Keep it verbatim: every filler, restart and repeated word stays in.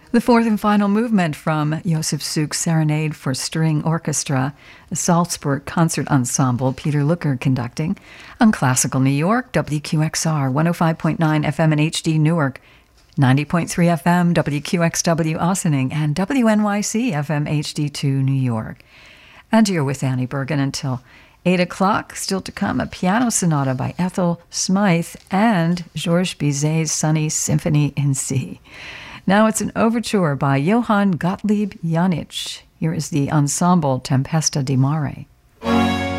The fourth and final movement from Josef Suk's Serenade for String Orchestra, the Salzburg Concert Ensemble, Peter Looker conducting, on Classical New York, W Q X R, one oh five point nine F M and H D Newark, ninety point three F M, W Q X W Ossining, and W N Y C F M H D two New York. And you're with Annie Bergen until eight o'clock. Still to come, a piano sonata by Ethel Smythe and Georges Bizet's Sunny Symphony in C. Now it's an overture by Johann Gottlieb Janitsch. Here is the Ensemble Tempesta di Mare.